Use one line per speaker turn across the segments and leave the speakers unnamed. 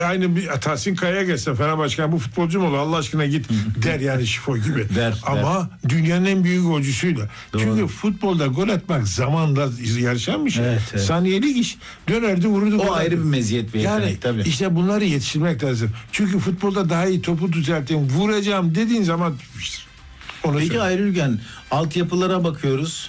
Aynı bir Tahsin Kaya'ya gelse Fener Başkanı bu futbolcu mu olur Allah aşkına git der yani şifo gibi. Ama dünyanın en büyük golcüsüydü. Çünkü futbolda gol atmak zamanla yarışan bir şey.
Evet.
Saniyelik iş. Dönerdi vururdu.
O ayrı bir meziyet ve yetenek tabii.
İşte bunları yetiştirmek lazım. Çünkü futbolda daha iyi topu düzelteyim, vuracağım dediğin zaman bitmiştir.
Peki Ayrı Ülgen, altyapılara bakıyoruz.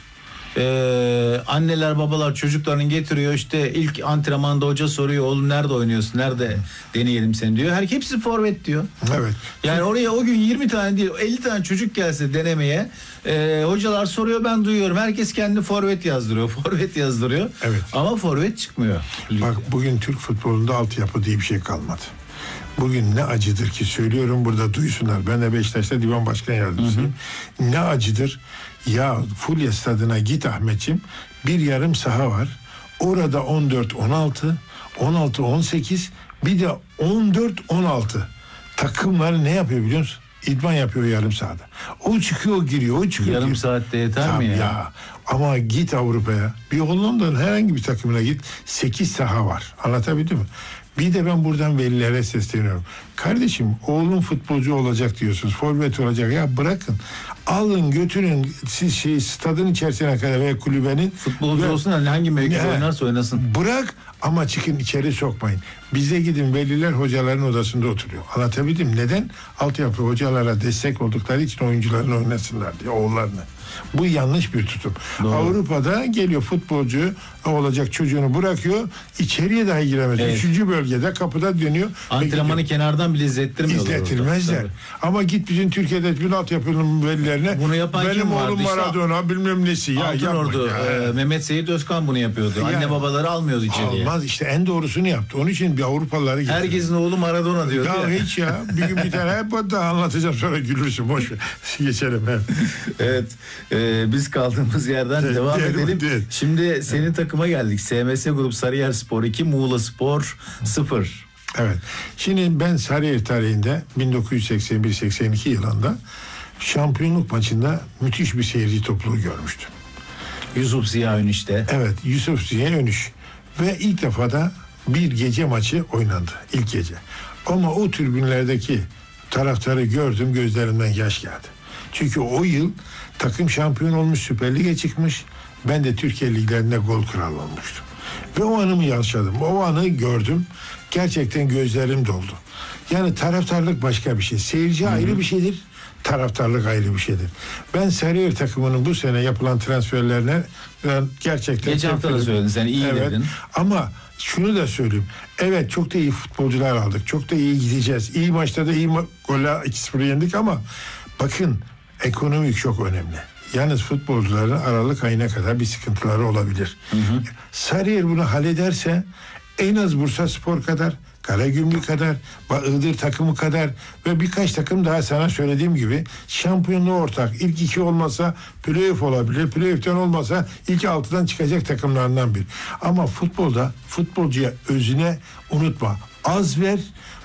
Anneler babalar çocuklarını getiriyor, işte ilk antrenmanda hoca soruyor, oğlum nerede oynuyorsun, nerede deneyelim seni diyor. Hepsi forvet diyor.
Evet.
Yani oraya o gün 20 tane değil 50 tane çocuk gelse denemeye, hocalar soruyor, ben duyuyorum, herkes kendi forvet yazdırıyor.
Evet.
Ama forvet çıkmıyor.
Bak bugün Türk futbolunda altyapı diye bir şey kalmadı. Bugün ne acıdır ki, söylüyorum burada duysunlar. Ben de Beşiktaş'ta divan başkan yardımcısıyım. Ne acıdır. Ya Fulya Stadı'na git Ahmetciğim. Bir yarım saha var. Orada 14-16, 16-18, bir de 14-16. Takımları ne yapıyor biliyor musun? İdman yapıyor yarım sahada. O çıkıyor giriyor, o çıkıyor.
Yarım saatte yeter mi ya?
Ama git Avrupa'ya. Bir Hollanda'nın herhangi bir takımına git. 8 saha var. Anlatabildim mi? Bir de ben buradan velilere sesleniyorum. Kardeşim oğlum futbolcu olacak diyorsunuz. Forvet olacak. Ya bırakın. Alın götürün siz stadın içerisine kadar veya kulübenin.
Futbolcu olsun, hangi mevkide oynarsa oynasın.
Bırak ama çıkın içeri sokmayın. Bize gidin, veliler hocaların odasında oturuyor. Anlatabildim. Neden? Altyapı hocalara destek oldukları için oyuncularını oynasınlar diye, oğullarını. Bu yanlış bir tutum. Doğru. Avrupa'da geliyor futbolcu olacak çocuğunu bırakıyor. İçeriye dahi giremez. Evet. Üçüncü bölgede kapıda dönüyor.
Antrenmanı kenardan bile izlettirmiyorlar.
İzletilmezler. Ama git bizim Türkiye'de bütün altyapının velilerine
bunu yapan
benim oğlum Maradona bilmem nesi.
Altınordu, Mehmet Seyit Özkan bunu yapıyordu. Yani, anne babaları almıyordu içeriye.
Almaz işte, en doğrusunu yaptı. Onun için bir Avrupalıları getirdi.
Herkesin oğlu Maradona diyordu ya.
Hiç ya. Bir gün bir tane hep daha anlatacağım, sonra gülürsün. Boş ver. Geçelim.
Evet. Biz kaldığımız yerden devam edelim. Şimdi senin takıma geldik. SMS Grup Sarıyer Spor 2, Muğla Spor 0.
Evet. Şimdi ben Sarıyer tarihinde 1981-82 yılında şampiyonluk maçında müthiş bir seyirci topluluğu görmüştüm.
Yusuf Ziya Önüş'te.
Evet, Yusuf Ziya Önüş. Ve ilk defa da bir gece maçı oynandı. İlk gece. Ama o tribünlerdeki taraftarı gördüm, gözlerimden yaş geldi. Çünkü o yıl takım şampiyon olmuş, Süper Lig'e çıkmış. Ben de Türkiye Liglerinde gol kralı olmuştum. Ve o anımı yaşadım. O anı gördüm. Gerçekten gözlerim doldu. Yani taraftarlık başka bir şey. Seyirci ayrı bir şeydir. Taraftarlık ayrı bir şeydir. Ben Sarıyer takımının bu sene yapılan transferlerine gerçekten...
Geçen hafta da söyledin, sen iyi dedin.
Ama şunu da söyleyeyim. Evet, çok da iyi futbolcular aldık. Çok da iyi gideceğiz. İyi maçlarda iyi golle 2-0 yendik ama bakın, ekonomi çok önemli. Yalnız futbolcuların Aralık ayına kadar bir sıkıntıları olabilir. Sarıyer bunu hallederse en az Bursaspor kadar, Karagümrük kadar, Iğdır takımı kadar ve birkaç takım daha, sana söylediğim gibi şampiyonluğu ortak. İlk 2 olmasa playoff olabilir. Playoff'tan olmasa ilk 6'dan çıkacak takımlarından bir. Ama futbolda futbolcuya özüne unutma. Az ver,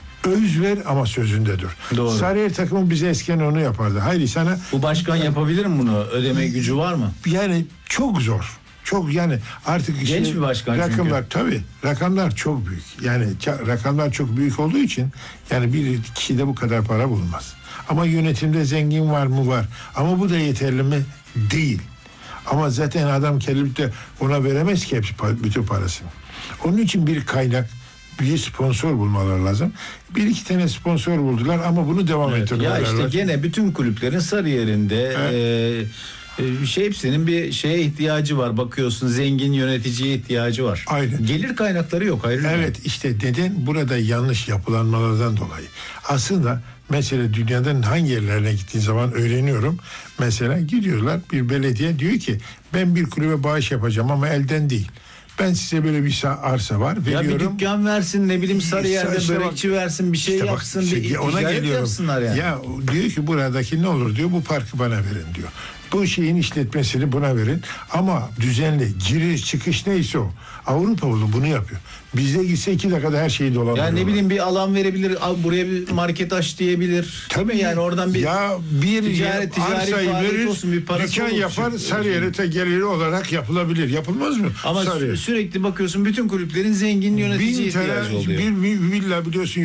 öz ver ama sözünde dur.
Doğru.
Sarıyer takımı bize eskiden onu yapardı. Hayır sana...
Bu başkan yapabilir mi bunu? Ödeme gücü var mı?
Yani çok zor. Çok, yani artık...
Genç bir başkan
rakamlar,
çünkü.
Tabii. Rakamlar çok büyük. Yani rakamlar çok büyük olduğu için yani bir kişide bu kadar para bulunmaz. Ama yönetimde zengin var mı? Var. Ama bu da yeterli mi? Değil. Ama zaten adam gelip de ona veremez ki bütün parasını. Onun için bir kaynak, bir sponsor bulmaları lazım. 1-2 tane sponsor buldular ama bunu devam ettirmeler lazım.
Ya işte gene bütün kulüplerin Sarıyer'inde hepsinin bir şeye ihtiyacı var. Bakıyorsun, zengin yöneticiye ihtiyacı var.
Aynen.
Gelir kaynakları yok.
Evet, işte neden? Burada yanlış yapılanmalardan dolayı. Aslında mesela dünyanın hangi yerlerine gittiğin zaman öğreniyorum. Mesela gidiyorlar, bir belediye diyor ki ben bir kulübe bağış yapacağım ama elden değil. Ben size böyle bir arsa var veriyorum.
Ya bir dükkan versin, ne bileyim Sarıyer'de börekçi versin, bir şey yapsın, bir ticaret yapsınlar yani.
Ya diyor ki buradaki ne olur diyor, bu parkı bana verin diyor. Bu şeyin işletmesini buna verin ama düzenli, giriş çıkış neyse o. Avrupa bunu yapıyor. Bizde gitse 2 dakikada her şeyi dolandırıyorlar.
Yani ne bileyim bir alan verebilir, buraya bir market aç diyebilir.
Tabii
yani oradan bir
ticari verir, olsun, bir dükkan yapar, Sarıyer'e geliri olarak yapılabilir. Yapılmaz mı?
Ama sürekli bakıyorsun bütün kulüplerin zengin yönetici ihtiyacı oluyor.
Bir villa biliyorsun